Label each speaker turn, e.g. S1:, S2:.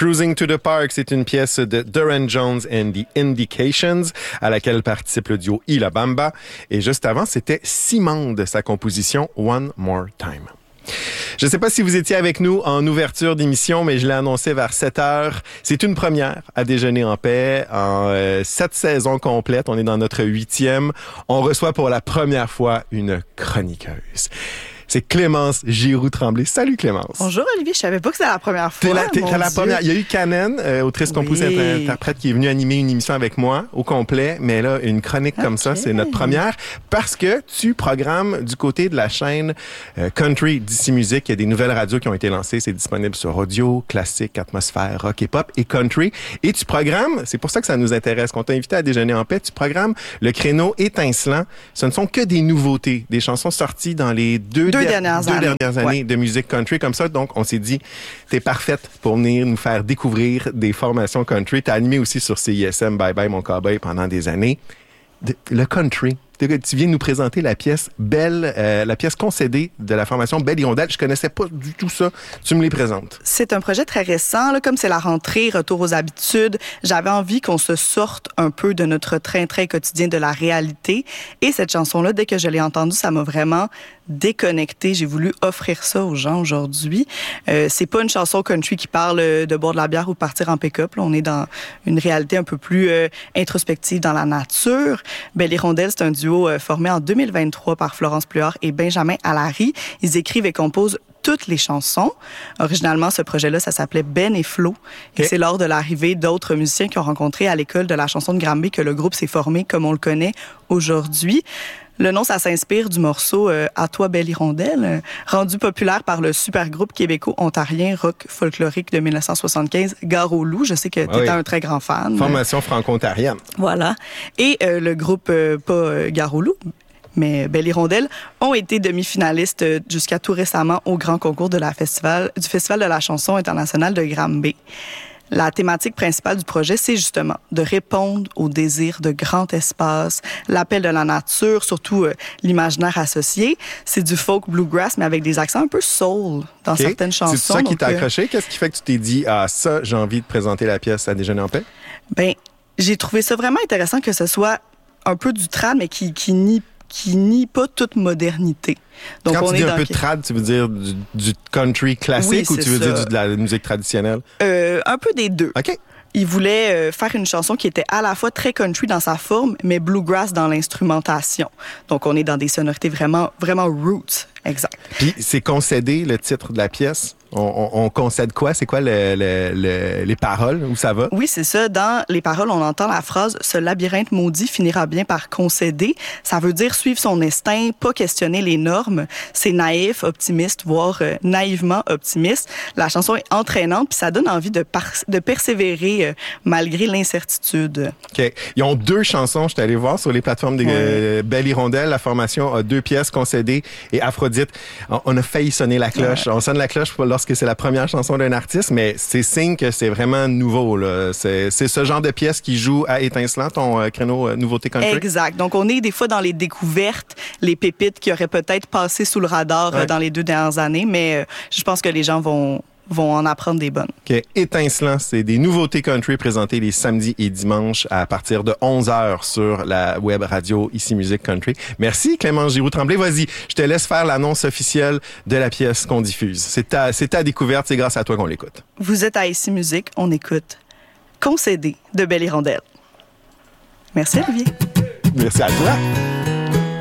S1: Cruising to the Park, c'est une pièce de Duran Jones and the Indications, à laquelle participe le duo Ila Bamba. Et juste avant, c'était Simande, sa composition One More Time. Je ne sais pas si vous étiez avec nous en ouverture d'émission, mais je l'ai annoncé vers 7 heures. C'est une première à Déjeuner en paix. En 7 saisons complètes, on est dans notre 8e. On reçoit pour la première fois une chroniqueuse. C'est Clémence Giroux-Tremblay. Salut Clémence.
S2: Bonjour Olivier, je savais pas que c'était la première fois.
S1: T'es la première. Il y a eu Canen, autrice, compositrice, interprète, qui est venue animer une émission avec moi au complet, mais là, une chronique comme ça, c'est notre première, parce que tu programmes du côté de la chaîne Country d'ici Musique. Il y a des nouvelles radios qui ont été lancées. C'est disponible sur audio, classique, atmosphère, rock et pop et country. Et tu programmes, c'est pour ça que ça nous intéresse, qu'on t'a invité à Déjeuner en paix, tu programmes le créneau étincelant. Ce ne sont que des nouveautés, des chansons sorties dans les deux dernières années de musique country comme ça. Donc, on s'est dit, t'es parfaite pour venir nous faire découvrir des formations country. T'as animé aussi sur CISM Bye Bye Mon Cowboy pendant des années. Le country. Tu viens nous présenter la pièce Belle, la pièce concédée de la formation Belle Hirondelle. Je connaissais pas du tout ça. Tu me les présentes.
S2: C'est un projet très récent, là, comme c'est la rentrée, retour aux habitudes. J'avais envie qu'on se sorte un peu de notre train-train quotidien de la réalité. Et cette chanson-là, dès que je l'ai entendue, ça m'a vraiment déconnectée. J'ai voulu offrir ça aux gens aujourd'hui. C'est pas une chanson country qui parle de boire de la bière ou de partir en pick-up. Là, on est dans une réalité un peu plus introspective dans la nature. Belle Hirondelle, c'est un duo formé en 2023 par Florence Pluhart et Benjamin Allary. Ils écrivent et composent toutes les chansons. Originalement, ce projet-là, ça s'appelait Ben et Flo. Et c'est lors de l'arrivée d'autres musiciens qui ont rencontré à l'école de la chanson de Granby que le groupe s'est formé comme on le connaît aujourd'hui. Le nom, ça s'inspire du morceau « À toi, Belle Hirondelle », rendu populaire par le super groupe québéco-ontarien rock folklorique de 1975, Gare au Loup. Je sais que tu étais un très grand fan.
S1: Formation franco-ontarienne.
S2: Voilà. Et le groupe, pas Gare au Loup, mais Belle Hirondelle, ont été demi-finalistes jusqu'à tout récemment au grand concours du Festival de la chanson internationale de Granby. La thématique principale du projet, c'est justement de répondre au désir de grand espace, l'appel de la nature, surtout l'imaginaire associé. C'est du folk bluegrass, mais avec des accents un peu soul dans certaines chansons.
S1: C'est ça qui t'a accroché? Qu'est-ce qui fait que tu t'es dit, ah, ça, j'ai envie de présenter la pièce à Déjeuner en paix?
S2: Ben, j'ai trouvé ça vraiment intéressant que ce soit un peu du trad, mais qui nie pas toute modernité. Donc,
S1: quand tu dis un peu de trad, tu veux dire du country classique ou tu veux dire de la musique traditionnelle?
S2: Un peu des deux.
S1: OK.
S2: Il voulait faire une chanson qui était à la fois très country dans sa forme, mais bluegrass dans l'instrumentation. Donc, on est dans des sonorités vraiment, vraiment roots. Exact.
S1: Puis, c'est concédé, le titre de la pièce? On concède quoi? C'est quoi les paroles? Où ça va?
S2: Oui, c'est ça. Dans les paroles, on entend la phrase « Ce labyrinthe maudit finira bien par concéder ». Ça veut dire suivre son instinct, pas questionner les normes. C'est naïf, optimiste, voire naïvement optimiste. La chanson est entraînante, puis ça donne envie de persévérer malgré l'incertitude.
S1: OK. Ils ont 2 chansons, je suis allé voir, sur les plateformes des Belle Hirondelle. La formation a 2 pièces concédées et Aphrodite. On a failli sonner la cloche. On sonne la cloche lorsque c'est la première chanson d'un artiste, mais c'est signe que c'est vraiment nouveau, là. C'est ce genre de pièce qui joue à étincelant, ton créneau nouveauté country.
S2: Exact. Donc, on est des fois dans les découvertes, les pépites qui auraient peut-être passé sous le radar dans les 2 dernières années, mais je pense que les gens vont en apprendre des bonnes.
S1: OK. Étincelant, c'est des nouveautés country présentées les samedis et dimanches à partir de 11h sur la web radio Ici Musique Country. Merci Clémence Giroux-Tremblay. Vas-y, je te laisse faire l'annonce officielle de la pièce qu'on diffuse. C'est ta découverte, c'est grâce à toi qu'on l'écoute.
S2: Vous êtes à Ici Musique, on écoute Concédé de Belle Hirondelle. Merci Olivier.
S1: Merci à toi.